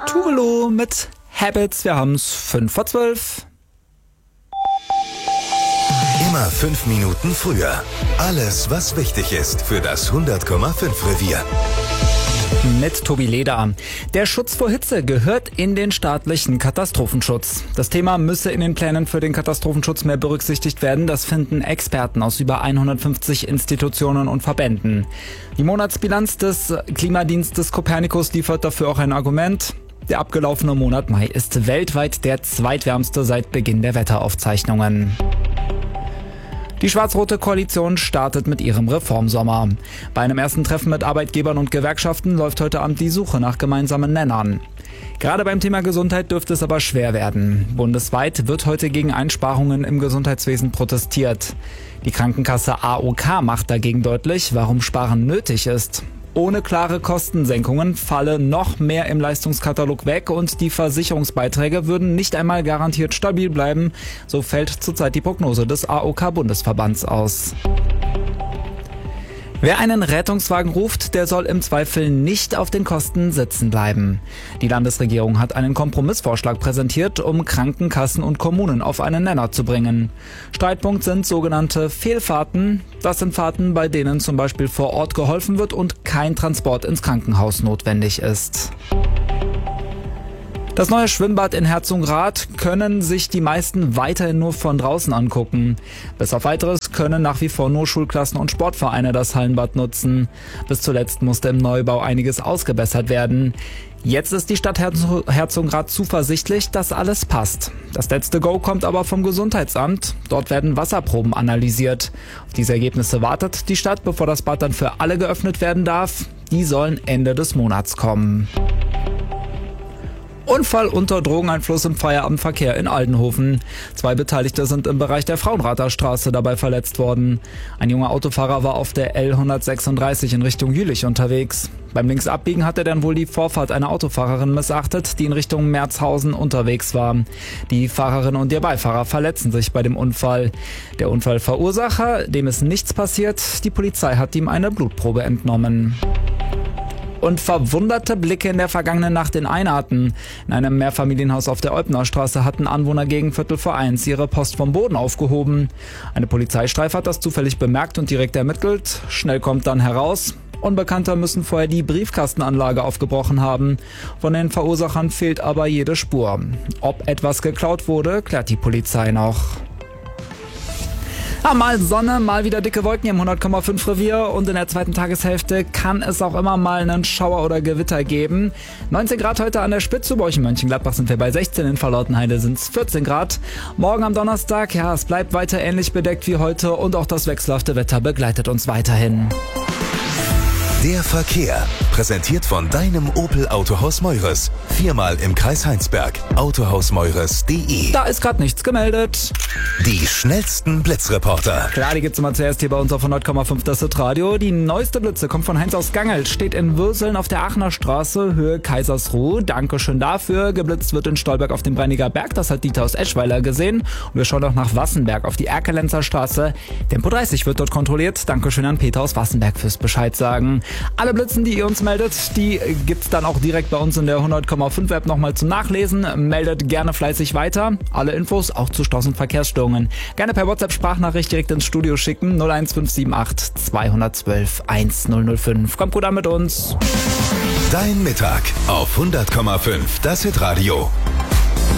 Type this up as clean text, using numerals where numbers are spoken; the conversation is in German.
Tuvelo mit Habits. Wir haben's 11:55. Immer 5 Minuten früher. Alles, was wichtig ist für das 100,5 Revier. Mit Tobi Leder. Der Schutz vor Hitze gehört in den staatlichen Katastrophenschutz. Das Thema müsse in den Plänen für den Katastrophenschutz mehr berücksichtigt werden. Das finden Experten aus über 150 Institutionen und Verbänden. Die Monatsbilanz des Klimadienstes Copernicus liefert dafür auch ein Argument. Der abgelaufene Monat Mai ist weltweit der zweitwärmste seit Beginn der Wetteraufzeichnungen. Die schwarz-rote Koalition startet mit ihrem Reformsommer. Bei einem ersten Treffen mit Arbeitgebern und Gewerkschaften läuft heute Abend die Suche nach gemeinsamen Nennern. Gerade beim Thema Gesundheit dürfte es aber schwer werden. Bundesweit wird heute gegen Einsparungen im Gesundheitswesen protestiert. Die Krankenkasse AOK macht dagegen deutlich, warum Sparen nötig ist. Ohne klare Kostensenkungen falle noch mehr im Leistungskatalog weg und die Versicherungsbeiträge würden nicht einmal garantiert stabil bleiben. So fällt zurzeit die Prognose des AOK-Bundesverbands aus. Wer einen Rettungswagen ruft, der soll im Zweifel nicht auf den Kosten sitzen bleiben. Die Landesregierung hat einen Kompromissvorschlag präsentiert, um Krankenkassen und Kommunen auf einen Nenner zu bringen. Streitpunkt sind sogenannte Fehlfahrten. Das sind Fahrten, bei denen zum Beispiel vor Ort geholfen wird und kein Transport ins Krankenhaus notwendig ist. Das neue Schwimmbad in Herzogenrath können sich die meisten weiterhin nur von draußen angucken. Bis auf Weiteres können nach wie vor nur Schulklassen und Sportvereine das Hallenbad nutzen. Bis zuletzt musste im Neubau einiges ausgebessert werden. Jetzt ist die Stadt Herzogenrath zuversichtlich, dass alles passt. Das letzte Go kommt aber vom Gesundheitsamt. Dort werden Wasserproben analysiert. Auf diese Ergebnisse wartet die Stadt, bevor das Bad dann für alle geöffnet werden darf. Die sollen Ende des Monats kommen. Unfall unter Drogeneinfluss im Feierabendverkehr in Aldenhoven. 2 Beteiligte sind im Bereich der Frauenrather Straße dabei verletzt worden. Ein junger Autofahrer war auf der L136 in Richtung Jülich unterwegs. Beim Linksabbiegen hat er dann wohl die Vorfahrt einer Autofahrerin missachtet, die in Richtung Merzhausen unterwegs war. Die Fahrerin und ihr Beifahrer verletzen sich bei dem Unfall. Der Unfallverursacher, dem ist nichts passiert. Die Polizei hat ihm eine Blutprobe entnommen. Und verwunderte Blicke in der vergangenen Nacht in Einarten. In einem Mehrfamilienhaus auf der Eupner Straße hatten Anwohner gegen 1:15 ihre Post vom Boden aufgehoben. Eine Polizeistreife hat das zufällig bemerkt und direkt ermittelt. Schnell kommt dann heraus: Unbekannte müssen vorher die Briefkastenanlage aufgebrochen haben. Von den Verursachern fehlt aber jede Spur. Ob etwas geklaut wurde, klärt die Polizei noch. Mal Sonne, mal wieder dicke Wolken im 100,5 Revier und in der zweiten Tageshälfte kann es auch immer mal einen Schauer oder Gewitter geben. 19 Grad heute an der Spitze, bei euch in Mönchengladbach sind wir bei 16, in Verlautenheide sind es 14 Grad. Morgen am Donnerstag, ja, es bleibt weiter ähnlich bedeckt wie heute und auch das wechselhafte Wetter begleitet uns weiterhin. Der Verkehr, präsentiert von deinem Opel Autohaus Meures. 4-mal im Kreis Heinsberg. Autohausmeures.de. Da ist gerade nichts gemeldet. Die schnellsten Blitzreporter. Klar, die gibt's immer zuerst hier bei uns auf 100,5 das Radio. Die neueste Blitze kommt von Heinz aus Gangelt, steht in Würseln auf der Aachener Straße, Höhe Kaisersruh. Dankeschön dafür. Geblitzt wird in Stolberg auf dem Breiniger Berg, das hat Dieter aus Eschweiler gesehen. Und wir schauen auch nach Wassenberg auf die Erkelenzer Straße. Tempo 30 wird dort kontrolliert. Dankeschön an Peter aus Wassenberg fürs Bescheid sagen. Alle Blitzen, die ihr uns meldet, die gibt's dann auch direkt bei uns in der 100,5 App nochmal zum Nachlesen. Meldet gerne fleißig weiter. Alle Infos, auch zu Staus und Verkehrsstörungen, gerne per WhatsApp-Sprachnachricht direkt ins Studio schicken. 01578 212 1005. Kommt gut an mit uns. Dein Mittag auf 100,5 das Hitradio.